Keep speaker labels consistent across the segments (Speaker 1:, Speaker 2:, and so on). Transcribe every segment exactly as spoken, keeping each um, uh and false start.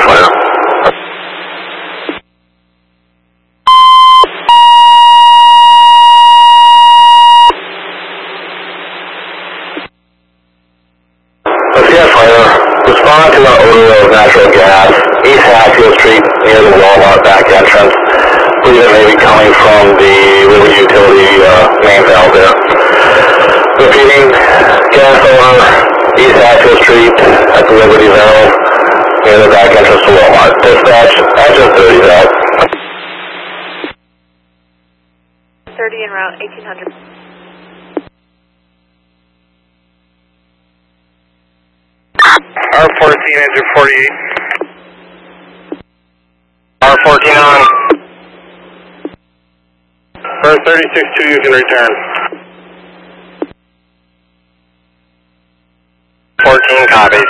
Speaker 1: fire. Fiat fire, respond to an odor of natural gas, East Hatfield Street near the Walmart back entrance. I believe it may be coming from the river utility uh, main valve there. Repeating, gas odor, East Hatfield Street at the Liberty valve near the back entrance to Walmart. Dispatch, engine thirty valve.
Speaker 2: thirty en route, eighteen hundred.
Speaker 1: R fourteen, engine forty-eight. R fourteen on. For thirty-six two, you can return. fourteen copies.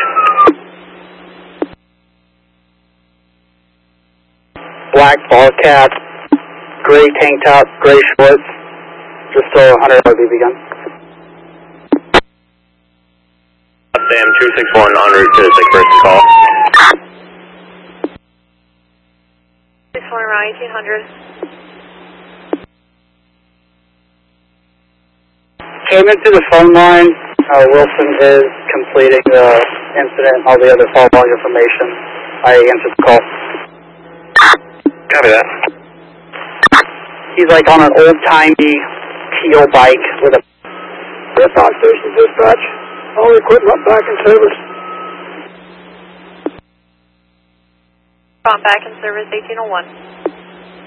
Speaker 3: Black ball cap, gray tank top, gray shorts, just so one hundred R B B gun.
Speaker 1: Sam two six one en route to the six person call.
Speaker 2: six one around eighteen hundred.
Speaker 3: Came into the phone line. Uh, Wilson is completing the incident, all the other call log information. I answered the call.
Speaker 1: Copy that.
Speaker 3: He's like on an old-timey teal bike with a...
Speaker 4: Dispatch station dispatch. All equipment back in service.
Speaker 2: Back in service, eighteen oh one.